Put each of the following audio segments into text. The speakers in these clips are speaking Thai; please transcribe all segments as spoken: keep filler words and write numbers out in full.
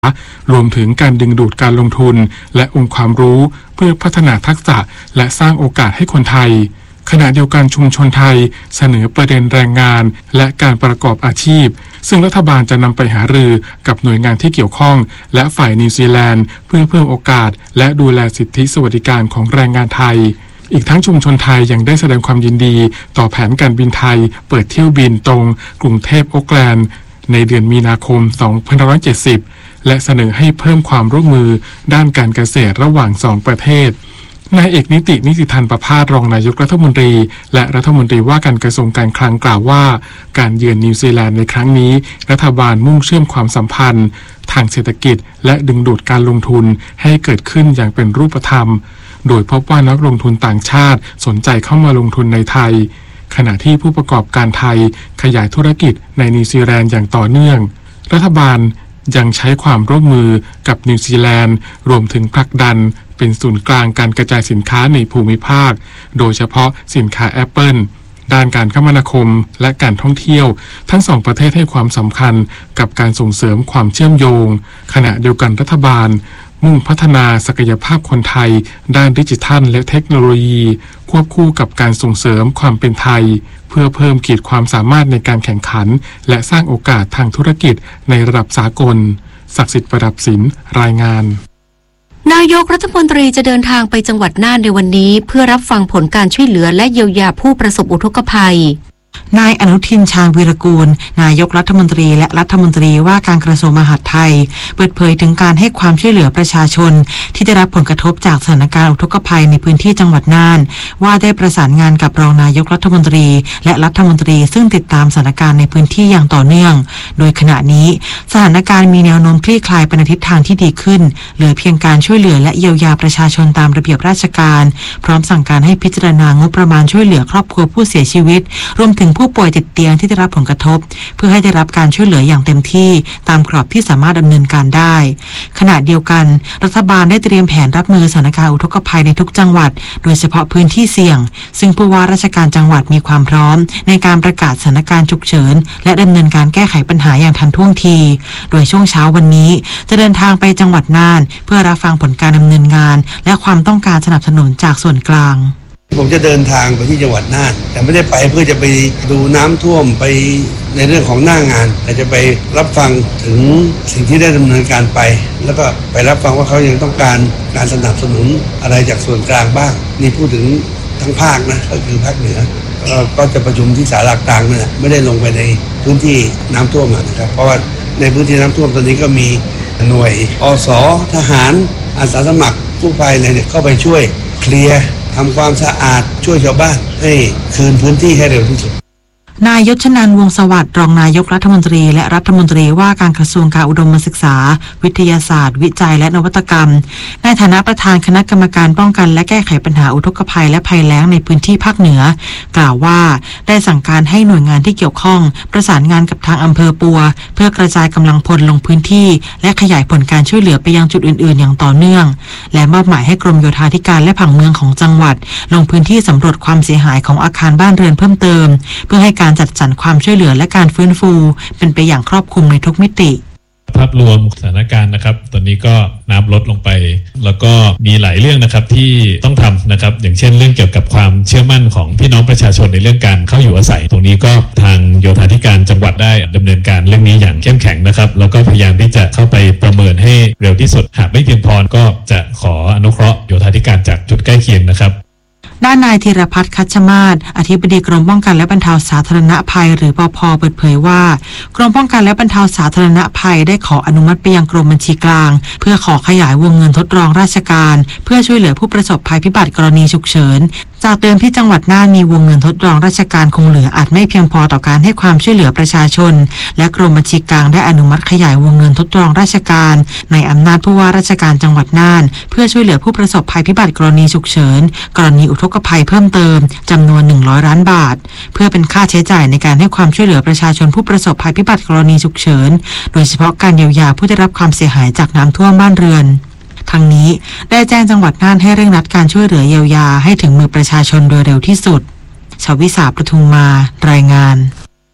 รวมถึงการดึงดูดการลงทุนและองค์ความรู้เพื่อพัฒนาทักษะและสร้างโอกาสให้คนไทยขณะเดียวกันชุมชนไทยเสนอประเด็นแรงงานและการประกอบอาชีพซึ่งรัฐบาลจะนำไปหารือกับหน่วยงานที่เกี่ยวข้องและฝ่ายนิวซีแลนด์เพื่อเพิ่มโอกาสและดูแลสิทธิสวัสดิการของแรงงานไทยอีกทั้งชุมชนไทยยังได้แสดงความยินดีต่อแผนการบินไทยเปิดเที่ยวบินตรงกรุงเทพโอ๊คแลนด์ในเดือนมีนาคมสองพันห้าร้อยเจ็ดสิบและเสนอให้เพิ่มความร่วมมือด้านการเกษตรระหว่างสองประเทศนายเอกนิตินิติธรรมประภาสรองนายกรัฐมนตรีและรัฐมนตรีว่าการกระทรวงการคลังกล่าวว่าการเยือนนิวซีแลนด์ในครั้งนี้รัฐบาลมุ่งเชื่อมความสัมพันธ์ทางเศรษฐกิจและดึงดูดการลงทุนให้เกิดขึ้นอย่างเป็นรูปธรรมโดยพบว่านักลงทุนต่างชาติสนใจเข้ามาลงทุนในไทยขณะที่ผู้ประกอบการไทยขยายธุรกิจในนิวซีแลนด์อย่างต่อเนื่องรัฐบาลยังใช้ความร่วมมือกับนิวซีแลนด์รวมถึงผลักดันเป็นศูนย์กลางการกระจายสินค้าในภูมิภาคโดยเฉพาะสินค้า Apple ด้านการคมนาคมและการท่องเที่ยวทั้งสองประเทศให้ความสำคัญกับการส่งเสริมความเชื่อมโยงขณะเดียวกันรัฐบาลมุ่งพัฒนาศักยภาพคนไทยด้านดิจิทัลและเทคโนโลยีควบคู่กับการส่งเสริมความเป็นไทยเพื่อเพิ่มขีดความสามารถในการแข่งขันและสร้างโอกาสทางธุรกิจในระดับสากลศักดิ์สิทธิ์ประดับศิลป์รายงานนายกรัฐมนตรีจะเดินทางไปจังหวัดน่านในวันนี้เพื่อรับฟังผลการช่วยเหลือและเยียวยาผู้ประสบอุทกภัยนายอนุทินชาญวีรกูลนายกรัฐมนตรีและรัฐมนตรีว่าการกระทรวงมหาดไทยเปิดเผยถึงการให้ความช่วยเหลือประชาชนที่ได้รับผลกระทบจากสถานการณ์อุทกภัยในพื้นที่จังหวัดน่านว่าได้ประสานงานกับรองนายกรัฐมนตรีและรัฐมนตรีซึ่งติดตามสถานการณ์ในพื้นที่อย่างต่อเนื่องโดยขณะนี้สถานการณ์มีแนวโน้มคลี่คลายไปในทิศทางที่ดีขึ้นเหลือเพียงการช่วยเหลือและเยียวยาประชาชนตามระเบียบราชการพร้อมสั่งการให้พิจารณางบประมาณช่วยเหลือครอบครัวผู้เสียชีวิตรวมถึงผู้ป่วยติดเตียงที่ได้รับผลกระทบเพื่อให้ได้รับการช่วยเหลืออย่างเต็มที่ตามกรอบที่สามารถดำเนินการได้ขณะเดียวกันรัฐบาลได้เตรียมแผนรับมือสถานการณ์อุทกภัยในทุกจังหวัดโดยเฉพาะพื้นที่เสี่ยงซึ่งผู้ว่าราชการจังหวัดมีความพร้อมในการประกาศสถานการณ์ฉุกเฉินและดำเนินการแก้ไขปัญหาอย่างทันท่วงทีโดยช่วงเช้าวันนี้จะเดินทางไปจังหวัดน่านเพื่อรับฟังผลการดำเนินงานและความต้องการสนับสนุนจากส่วนกลางผมจะเดินทางไปที่จังหวัดน่านแต่ไม่ได้ไปเพื่อจะไปดูน้ำท่วมไปในเรื่องของหน้างานแต่จะไปรับฟังถึงสิ่งที่ได้ดำเนินการไปแล้วก็ไปรับฟังว่าเขายังต้องการการสนับสนุนอะไรจากส่วนกลางบ้างนี่พูดถึงทั้งภาคนะก็คือภาคเหนือก็จะประชุมที่ศาลากลางนั่นแหละไม่ได้ลงไปในพื้นที่น้ำท่วมนะครับเพราะว่าในพื้นที่น้ำท่วมตอนนี้ก็มีหน่วยอสทหารอาสาสมัครกู้ภัยอะไรเนี่ยเข้าไปช่วยเคลียร์ทำความสะอาดช่วยชาวบ้านให้คืนพื้นที่ให้เร็วที่สุดนายยศนันท์วงศ์สวัสดิ์รองนายกรัฐมนตรีและรัฐมนตรีว่าการกระทรวงการอุดมศึกษาวิทยาศาสตร์วิจัยและนวัตกรรมในฐานะประธานคณะกรรมการป้องกันและแก้ไขปัญหาอุทกภัยและภัยแล้งในพื้นที่ภาคเหนือกล่าวว่าได้สั่งการให้หน่วยงานที่เกี่ยวข้องประสานงานกับทางอำเภอปัวเพื่อกระจายกำลังพลลงพื้นที่และขยายผลการช่วยเหลือไปยังจุดอื่นๆอย่างต่อเนื่องและมอบหมายให้กรมโยธาธิการและผังเมืองของจังหวัดลงพื้นที่สำรวจความเสียหายของอาคารบ้านเรือนเพิ่มเติมเพื่อให้การจัดสรรความช่วยเหลือและการฟื้นฟูเป็นไปอย่างครอบคลุมในทุกมิติภาพรวมสถานการณ์นะครับตอนนี้ก็น้ำลดลงไปแล้วก็มีหลายเรื่องนะครับที่ต้องทำนะครับอย่างเช่นเรื่องเกี่ยวกับความเชื่อมั่นของพี่น้องประชาชนในเรื่องการเข้าอยู่อาศัยตรงนี้ก็ทางโยธาธิการจังหวัดได้ดำเนินการเรื่องนี้อย่างเข้มแข็งนะครับแล้วก็พยายามที่จะเข้าไปประเมินให้เร็วที่สุดหากไม่เพียงพอก็จะขออนุเคราะห์โยธาธิการจากจุดใกล้เคียงนะครับด้านนายธีรพัฒน์คัชมาศอธิบดีกรมป้องกันและบรรเทาสาธารณภัยหรือปภ.เปิดเผยว่ากรมป้องกันและบรรเทาสาธารณภัยได้ขออนุมัติไปยังกรมบัญชีกลางเพื่อขอขยายวงเงินทดลองราชการเพื่อช่วยเหลือผู้ประสบภัยพิบัติกรณีฉุกเฉินจากเดิมที่จังหวัดน่านมีวงเงินทดลองราชการคงเหลืออาจไม่เพียงพอต่อการให้ความช่วยเหลือประชาชนและกรมบัญชีกลางได้อนุมัติขยายวงเงินทดลองราชการในอำนาจผู้ว่าราชการจังหวัดน่านเพื่อช่วยเหลือผู้ประสบภัยพิบัติกรณีฉุกเฉินกรณีอุทกภัยเพิ่มเติมจำนวนหนึ่งร้อยล้านบาทเพื่อเป็นค่าใช้จ่ายในการให้ความช่วยเหลือประชาชนผู้ประสบภัยพิบัติกรณีฉุกเฉินโดยเฉพาะการเยียวยาผู้ได้รับความเสียหายจากน้ำท่วมบ้านเรือนทั้งนี้ได้แจ้งจังหวัดน่านให้เร่งรัดการช่วยเหลือเยียวยาให้ถึงมือประชาชนโดยเร็วที่สุดชวิสา ปทุมมารายงาน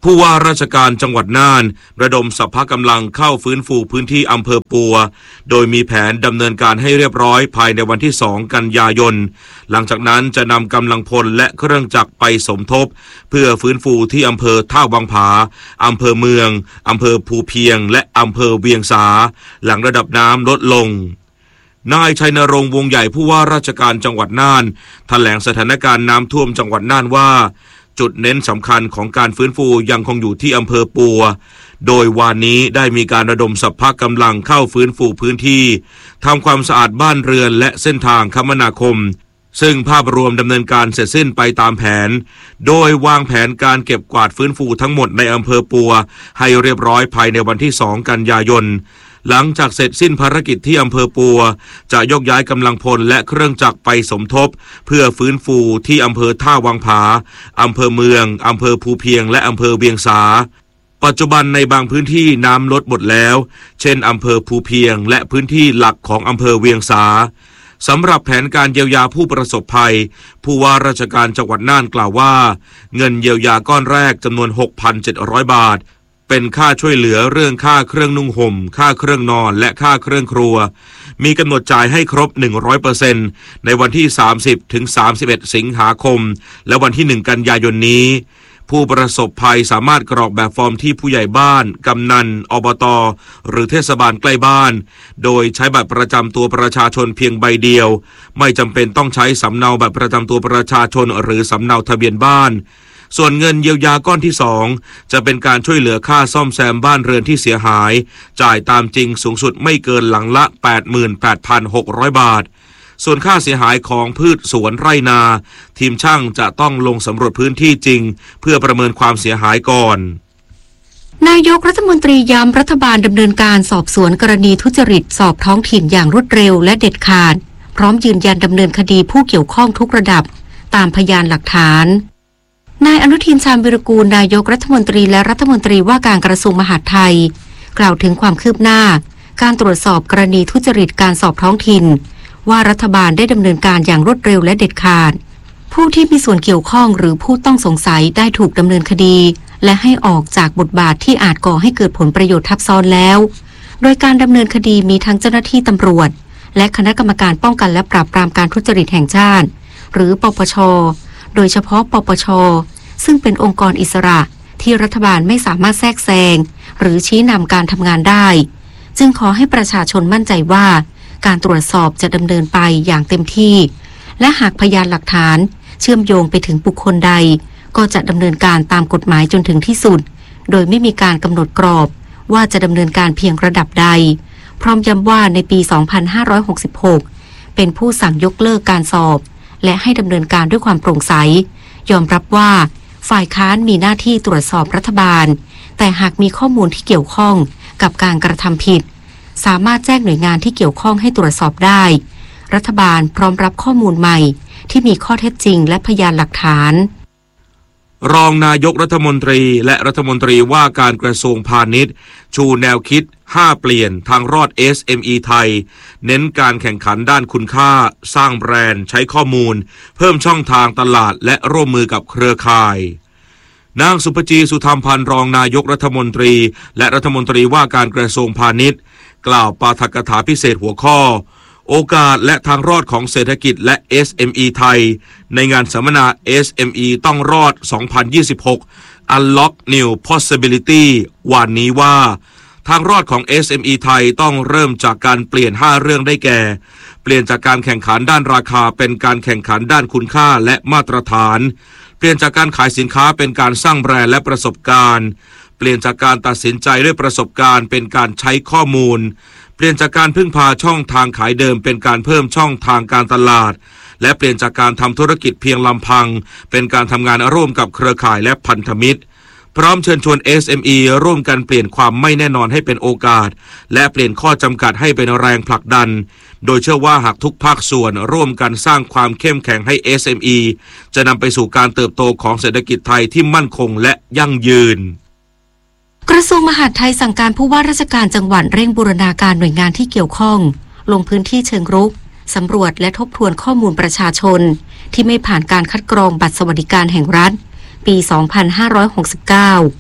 ผู้ว่าราชการจังหวัดน่านระดมสรรพกำลังเข้าฟื้นฟูพื้นที่อำเภอปัวโดยมีแผนดำเนินการให้เรียบร้อยภายในวันที่สองกันยายนหลังจากนั้นจะนำกำลังพลและเครื่องจักรไปสมทบเพื่อฟื้นฟูที่อำเภอท่าวังผาอำเภอเมืองอำเภอภูเพียงและอำเภอเวียงสาหลังระดับน้ำลดลงนายชัยนรงค์วงใหญ่ผู้ว่าราชการจังหวัดน่านแถลงสถานการณ์น้ำท่วมจังหวัดน่านว่าจุดเน้นสำคัญของการฟื้นฟูยังคงอยู่ที่อำเภอปัวโดยวานนี้ได้มีการระดมสรรพกำลังเข้าฟื้นฟูพื้นที่ทำความสะอาดบ้านเรือนและเส้นทางคมนาคมซึ่งภาพรวมดำเนินการเสร็จสิ้นไปตามแผนโดยวางแผนการเก็บกวาดฟื้นฟูทั้งหมดในอำเภอปัวให้เรียบร้อยภายในวันที่สองกันยายนหลังจากเสร็จสิ้นภารกิจที่อำเภอปัวจะยกย้ายกำลังพลและเครื่องจักรไปสมทบเพื่อฟื้นฟูที่อำเภอท่าวังผาอำเภอเมืองอำเภอภูเพียงและอำเภอเวียงสาปัจจุบันในบางพื้นที่น้ำลดหมดแล้วเช่นอำเภอภูเพียงและพื้นที่หลักของอำเภอเวียงสาสำหรับแผนการเยียวยาผู้ประสบภัยผู้ว่าราชการจังหวัดน่านกล่าวว่าเงินเยียวยาก้อนแรกจำนวน หกพันเจ็ดร้อย บาทเป็นค่าช่วยเหลือเรื่องค่าเครื่องนุ่งห่มค่าเครื่องนอนและค่าเครื่องครัวมีกำหนดจ่ายให้ครบ หนึ่งร้อยเปอร์เซ็นต์ ในวันที่สามสิบถึงสามสิบเอ็ดสิงหาคมและวันที่หนึ่งกันยายนนี้ผู้ประสบภัยสามารถกรอกแบบฟอร์มที่ผู้ใหญ่บ้านกำนันอบต.หรือเทศบาลใกล้บ้านโดยใช้บัตรประจำตัวประชาชนเพียงใบเดียวไม่จำเป็นต้องใช้สำเนาบัตรประจำตัวประชาชนหรือสำเนาทะเบียนบ้านส่วนเงินเยียวยาก้อนที่สองจะเป็นการช่วยเหลือค่าซ่อมแซมบ้านเรือนที่เสียหายจ่ายตามจริงสูงสุดไม่เกินหลังละ แปดหมื่นแปดพันหกร้อย บาทส่วนค่าเสียหายของพืชสวนไร่นาทีมช่างจะต้องลงสำรวจพื้นที่จริงเพื่อประเมินความเสียหายก่อนนายกรัฐมนตรีย้ำรัฐบาลดำเนินการสอบสวนกรณีทุจริตสอบท้องถิ่นอย่างรวดเร็วและเด็ดขาดพร้อมยืนยันดำเนินคดีผู้เกี่ยวข้องทุกระดับตามพยานหลักฐานนายอนุทินชาญวิรากูลนายกรัฐมนตรีและรัฐมนตรีว่าการกระทรวงมหาดไทยกล่าวถึงความคืบหน้าการตรวจสอบกรณีทุจริตการสอบท้องถิ่นว่ารัฐบาลได้ดำเนินการอย่างรวดเร็วและเด็ดขาดผู้ที่มีส่วนเกี่ยวข้องหรือผู้ต้องสงสัยได้ถูกดำเนินคดีและให้ออกจากบทบาทที่อาจก่อให้เกิดผลประโยชน์ทับซ้อนแล้วโดยการดำเนินคดีมีทั้งเจ้าหน้าที่ตำรวจและคณะกรรมการป้องกันและปราบปรามการทุจริตแห่งชาติหรือปปช.โดยเฉพาะปปช.ซึ่งเป็นองค์กรอิสระที่รัฐบาลไม่สามารถแทรกแซงหรือชี้นำการทำงานได้จึงขอให้ประชาชนมั่นใจว่าการตรวจสอบจะดำเนินไปอย่างเต็มที่และหากพยานหลักฐานเชื่อมโยงไปถึงบุคคลใดก็จะดำเนินการตามกฎหมายจนถึงที่สุดโดยไม่มีการกำหนดกรอบว่าจะดำเนินการเพียงระดับใดพร้อมย้ำว่าในปี สองพันห้าร้อยหกสิบหก เป็นผู้สั่งยกเลิกการสอบและให้ดำเนินการด้วยความโปร่งใสยอมรับว่าฝ่ายค้านมีหน้าที่ตรวจสอบรัฐบาลแต่หากมีข้อมูลที่เกี่ยวข้องกับการกระทำผิดสามารถแจ้งหน่วยงานที่เกี่ยวข้องให้ตรวจสอบได้รัฐบาลพร้อมรับข้อมูลใหม่ที่มีข้อเท็จจริงและพยานหลักฐานรองนายกรัฐมนตรีและรัฐมนตรีว่าการกระทรวงพาณิชย์ชูแนวคิดห้าเปลี่ยนทางรอด เอส เอ็ม อี ไทยเน้นการแข่งขันด้านคุณค่าสร้างแบรนด์ใช้ข้อมูลเพิ่มช่องทางตลาดและร่วมมือกับเครือข่ายนางสุภจีสุธรรมพันธ์รองนายกรัฐมนตรีและรัฐมนตรีว่าการกระทรวงพาณิชย์กล่าวปาฐกถาพิเศษหัวข้อโอกาสและทางรอดของเศรษฐกิจและ เอส เอ็ม อี ไทยในงานสัมมนา เอส เอ็ม อี ต้องรอด สองพันยี่สิบหก Unlock New Possibility วันนี้ว่าทางรอดของ เอส เอ็ม อี ไทยต้องเริ่มจากการเปลี่ยนห้าเรื่องได้แก่เปลี่ยนจากการแข่งขันด้านราคาเป็นการแข่งขันด้านคุณค่าและมาตรฐานเปลี่ยนจากการขายสินค้าเป็นการสร้างแบรนด์และประสบการณ์เปลี่ยนจากการตัดสินใจด้วยประสบการณ์เป็นการใช้ข้อมูลเปลี่ยนจากการพึ่งพาช่องทางขายเดิมเป็นการเพิ่มช่องทางการตลาดและเปลี่ยนจากการทำธุรกิจเพียงลำพังเป็นการทำงานร่วมกับเครือข่ายและพันธมิตรพร้อมเชิญชวน เอส เอ็ม อี ร่วมกันเปลี่ยนความไม่แน่นอนให้เป็นโอกาสและเปลี่ยนข้อจำกัดให้เป็นแรงผลักดันโดยเชื่อว่าหากทุกภาคส่วนร่วมกันสร้างความเข้มแข็งให้ เอส เอ็ม อี จะนำไปสู่การเติบโตของเศรษฐกิจไทยที่มั่นคงและยั่งยืนกระทรวงมหาดไทยสั่งการผู้ว่าราชการจังหวัดเร่งบูรณาการหน่วยงานที่เกี่ยวข้องลงพื้นที่เชิงรุกสำรวจและทบทวนข้อมูลประชาชนที่ไม่ผ่านการคัดกรองบัตรสวัสดิการแห่งรัฐปี สองพันห้าร้อยหกสิบเก้า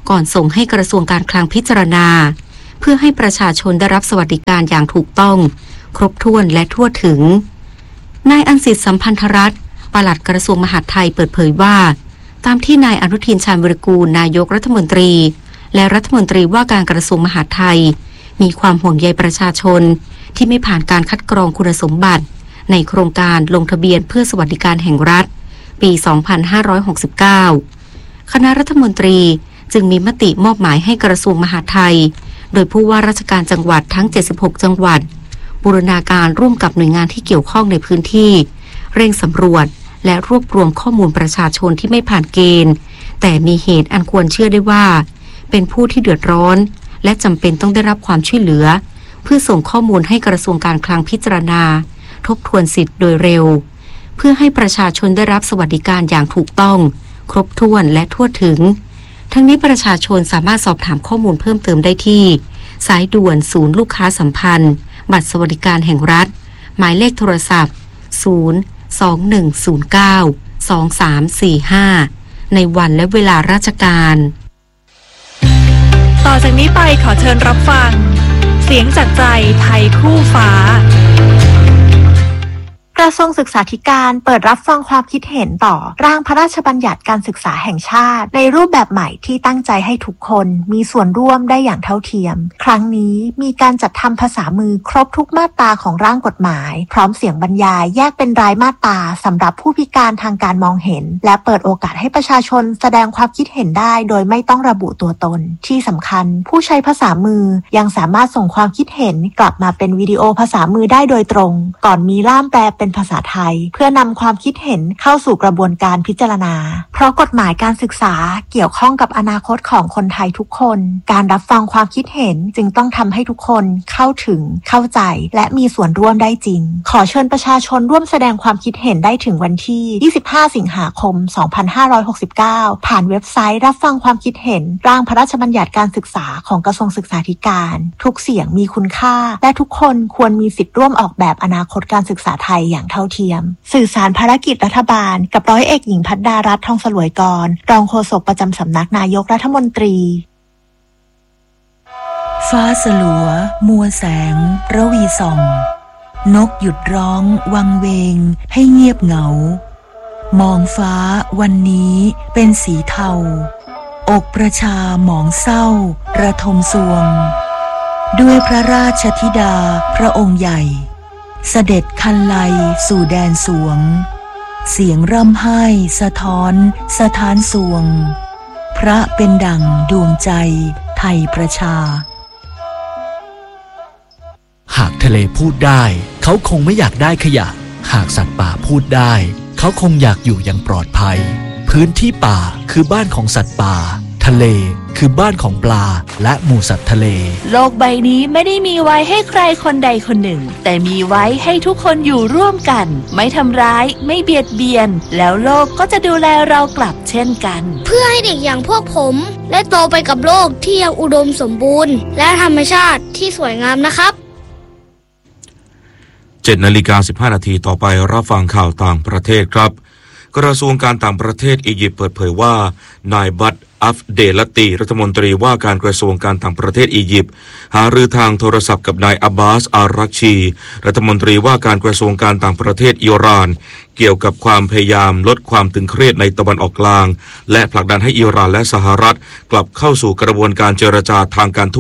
ก่อนส่งให้กระทรวงการคลังพิจารณาเพื่อให้ประชาชนได้รับสวัสดิการอย่างถูกต้องครบถ้วนและทั่วถึงนายอังสิทธิ์สัมพันธรัตน์ปลัดกระทรวงมหาดไทยเปิดเผยว่าตามที่นายอนุทินชาญวิรากูลนายกรัฐมนตรีและรัฐมนตรีว่าการกระทรวงมหาดไทยมีความห่วงใยประชาชนที่ไม่ผ่านการคัดกรองคุณสมบัติในโครงการลงทะเบียนเพื่อสวัสดิการแห่งรัฐปี สองพันห้าร้อยหกสิบเก้า คณะรัฐมนตรีจึงมีมติมอบหมายให้กระทรวงมหาดไทยโดยผู้ว่าราชการจังหวัดทั้งเจ็ดสิบหกจังหวัดบูรณาการร่วมกับหน่วยงานที่เกี่ยวข้องในพื้นที่เร่งสำรวจและรวบรวมข้อมูลประชาชนที่ไม่ผ่านเกณฑ์แต่มีเหตุอันควรเชื่อได้ว่าเป็นผู้ที่เดือดร้อนและจำเป็นต้องได้รับความช่วยเหลือเพื่อส่งข้อมูลให้กระทรวงการคลังพิจารณาทบทวนสิทธิ์โดยเร็วเพื่อให้ประชาชนได้รับสวัสดิการอย่างถูกต้องครบถ้วนและทั่วถึงทั้งนี้ประชาชนสามารถสอบถามข้อมูลเพิ่มเติมได้ที่สายด่วนศูนย์ลูกค้าสัมพันธ์บัตรสวัสดิการแห่งรัฐหมายเลขโทรศัพท์ศูนย์ สอง หนึ่ง ศูนย์ เก้า สอง สาม สี่ ห้าในวันและเวลาราชการต่อจากนี้ไปขอเชิญรับฟังเสียงจากใจไทยคู่ฟ้ากระทรวงศึกษาธิการเปิดรับฟังความคิดเห็นต่อร่างพระราชบัญญัติการศึกษาแห่งชาติในรูปแบบใหม่ที่ตั้งใจให้ทุกคนมีส่วนร่วมได้อย่างเท่าเทียมครั้งนี้มีการจัดทำภาษามือครบทุกมาตราของร่างกฎหมายพร้อมเสียงบรรยายแยกเป็นรายมาตราสำหรับผู้พิการทางการมองเห็นและเปิดโอกาสให้ประชาชนแสดงความคิดเห็นได้โดยไม่ต้องระบุตัวตนที่สำคัญผู้ใช้ภาษามือยังสามารถส่งความคิดเห็นกลับมาเป็นวิดีโอภาษามือได้โดยตรงก่อนมีล่ามแปลเป็นภาษาไทยเพื่อนำความคิดเห็นเข้าสู่กระบวนการพิจารณาเพราะกฎหมายการศึกษาเกี่ยวข้องกับอนาคตของคนไทยทุกคนการรับฟังความคิดเห็นจึงต้องทำให้ทุกคนเข้าถึงเข้าใจและมีส่วนร่วมได้จริงขอเชิญประชาชนร่วมแสดงความคิดเห็นได้ถึงวันที่ยี่สิบห้าสิงหาคมสองพันห้าร้อยหกสิบเก้าผ่านเว็บไซต์รับฟังความคิดเห็นร่างพระราชบัญญัติการศึกษาของกระทรวงศึกษาธิการทุกเสียงมีคุณค่าและทุกคนควรมีสิทธิ์ร่วมออกแบบอนาคตการศึกษาไทยอย่างเท่าเทียมสื่อสารภารกิจรัฐบาลกับร้อยเอกหญิงภัทรดารัตน์ทองสลวยกรรองโฆษกประจำสำนักนายกรัฐมนตรีฟ้าสลัวมัวแสงระวีส่องนกหยุดร้องวังเวงให้เงียบเหงามองฟ้าวันนี้เป็นสีเทาอกประชาหมองเศร้าระทมสวงด้วยพระราชธิดาพระองค์ใหญ่เสด็จคันไลสู่แดนสวงเสียงร่ำไห้สะท้อนสะท้านสวงพระเป็นดั่งดวงใจไทยประชาหากทะเลพูดได้เขาคงไม่อยากได้ขยะหากสัตว์ป่าพูดได้เขาคงอยากอยู่อย่างปลอดภัยพื้นที่ป่าคือบ้านของสัตว์ป่าทะเลคือบ้านของปลาและหมู่สัตว์ทะเลโลกใบนี้ไม่ได้มีไว้ให้ใครคนใดคนหนึ่งแต่มีไว้ให้ทุกคนอยู่ร่วมกันไม่ทำร้ายไม่เบียดเบียนแล้วโลกก็จะดูแลเรากลับเช่นกันเพื่อให้เด็กอย่างพวกผมได้โตไปกับโลกที่ยังอุดมสมบูรณ์และธรรมชาติที่สวยงามนะครับเจ็ดนาฬิกาสิบห้านาทีต่อไปรับฟังข่าวต่างประเทศครับกระทรวงการต่างประเทศอียิปต์เปิดเผยว่านายบัตอัฟเดลตีรัฐมนตรีว่าการกระทรวงการต่างประเทศอียิปต์หารือทางโทรศัพท์กับนายอับบาสอารักชีรัฐมนตรีว่าการกระทรวงการต่างประเทศอิหร่านเกี่ยวกับความพยายามลดความตึงเครียดในตะวันออกกลางและผลักดันให้อิหร่านและสหรัฐกลับเข้าสู่กระบวนการเจรจาทางการทูต